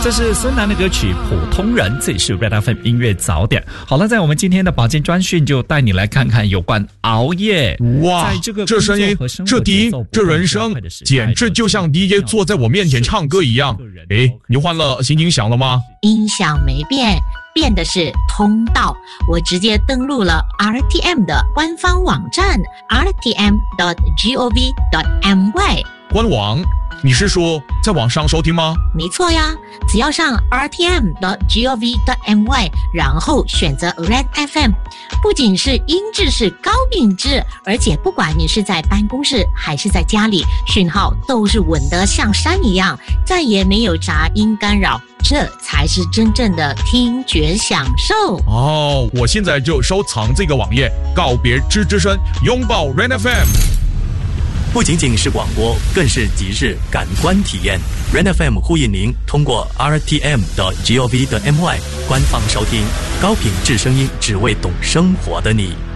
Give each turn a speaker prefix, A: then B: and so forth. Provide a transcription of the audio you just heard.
A: 这是孙楠的歌曲《普通人》，这里是 Red FM 音乐早点。好了，在我们今天的保健专讯就带你来看看有关熬夜。
B: 哇，这声音，这低音，这人声，简直就像 DJ 坐在我面前唱歌一样。诶，你换了新音响了吗？
C: 音响没变，变的是通道。我直接登录了 RTM 的官方网站 rtm.gov.my
B: 官网。你是说在网上收听吗？
C: 没错呀，只要上 rtm.gov.my 然后选择 Red FM， 不仅是音质是高品质，而且不管你是在办公室还是在家里，讯号都是稳得像山一样，再也没有杂音干扰，这才是真正的听觉享受。
B: 哦，我现在就收藏这个网页，告别吱吱声，拥抱 Red FM。
D: 不仅仅是广播，更是即日感官体验。Red FM 呼应您通过 rtm.gov.my 官方收听高品质声音，只为懂生活的你。